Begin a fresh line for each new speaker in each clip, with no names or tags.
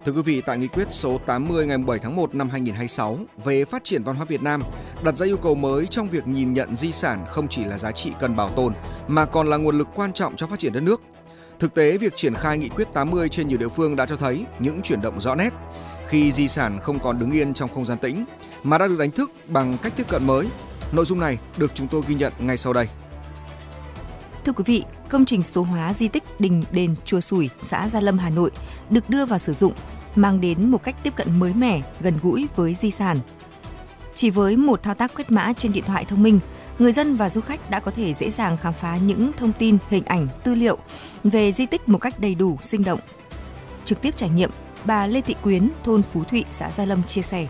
Thưa quý vị, tại nghị quyết số 80 ngày 7 tháng 1 năm 2026 về phát triển văn hóa Việt Nam đặt ra yêu cầu mới trong việc nhìn nhận di sản không chỉ là giá trị cần bảo tồn mà còn là nguồn lực quan trọng cho phát triển đất nước. Thực tế, việc triển khai nghị quyết 80 trên nhiều địa phương đã cho thấy những chuyển động rõ nét khi di sản không còn đứng yên trong không gian tĩnh mà đã được đánh thức bằng cách tiếp cận mới. Nội dung này được chúng tôi ghi nhận ngay sau đây.
Thưa quý vị, công trình số hóa di tích Đình Đền Chùa Sủi, xã Gia Lâm, Hà Nội được đưa vào sử dụng, mang đến một cách tiếp cận mới mẻ, gần gũi với di sản. Chỉ với một thao tác quét mã trên điện thoại thông minh, người dân và du khách đã có thể dễ dàng khám phá những thông tin, hình ảnh, tư liệu về di tích một cách đầy đủ, sinh động. Trực tiếp trải nghiệm, bà Lê Thị Quyến, thôn Phú Thụy, xã Gia Lâm chia sẻ.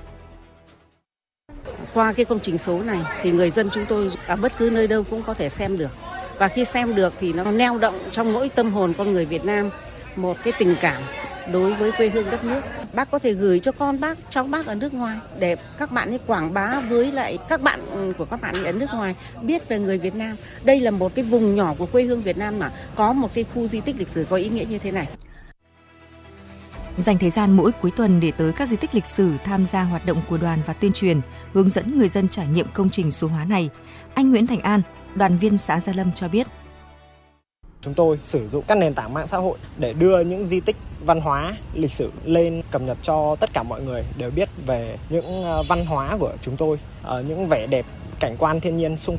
Qua cái công trình số này thì người dân chúng tôi ở bất cứ nơi đâu cũng có thể xem được. Và khi xem được thì nó neo động trong mỗi tâm hồn con người Việt Nam một cái tình cảm đối với quê hương đất nước. Bác có thể gửi cho con bác, cháu bác ở nước ngoài để các bạn ấy quảng bá với lại các bạn của các bạn ở nước ngoài biết về người Việt Nam. Đây là một cái vùng nhỏ của quê hương Việt Nam mà có một cái khu di tích lịch sử có ý nghĩa như thế này.
Dành thời gian mỗi cuối tuần để tới các di tích lịch sử tham gia hoạt động của đoàn và tuyên truyền, hướng dẫn người dân trải nghiệm công trình số hóa này, anh Nguyễn Thành An, đoàn viên xã Gia Lâm cho biết.
Chúng tôi sử dụng các nền tảng mạng xã hội để đưa những di tích văn hóa, lịch sử lên cập nhật cho tất cả mọi người đều biết về những văn hóa của chúng tôi, những vẻ đẹp, cảnh quan thiên nhiên xung